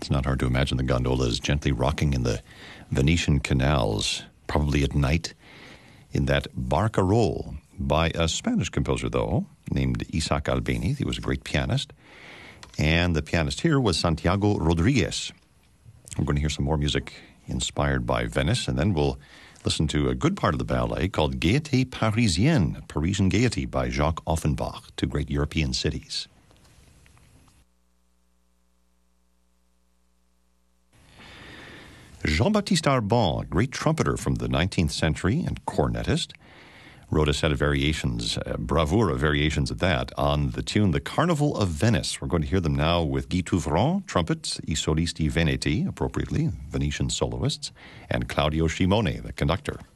It's not hard to imagine the gondolas gently rocking in the Venetian canals, probably at night, in that barcarolle by a Spanish composer, though, named Isaac Albéniz. He was a great pianist. And the pianist here was Santiago Rodriguez. We're going to hear some more music inspired by Venice, and then we'll listen to a good part of the ballet called Gaieté Parisienne, Parisian Gaiety by Jacques Offenbach, two great European cities. Jean-Baptiste Arbon, a great trumpeter from the 19th century and cornetist, wrote a set of variations, bravura variations at that, on the tune The Carnival of Venice. We're going to hear them now with Guy Touvron, trumpet, I Solisti Veneti, appropriately, Venetian soloists, and Claudio Scimone, the conductor.